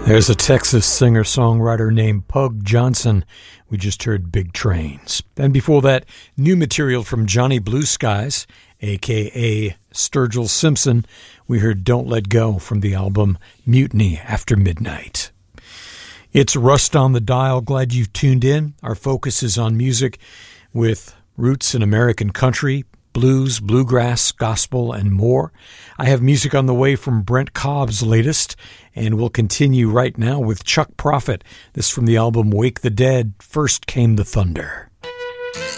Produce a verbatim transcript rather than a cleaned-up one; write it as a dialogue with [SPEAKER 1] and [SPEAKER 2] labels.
[SPEAKER 1] There's a Texas singer-songwriter named Pug Johnson. We just heard Big Trains. And before that, new material from Johnny Blue Skies, a k a. Sturgill Simpson. We heard Don't Let Go from the album Mutiny After Midnight. It's Rust on the Dial. Glad you've tuned in. Our focus is on music with roots in American country, blues, bluegrass, gospel, and more. I have music on the way from Brent Cobb's latest, and we'll continue right now with Chuck Prophet. This from the album Wake the Dead, First Came the Thunder.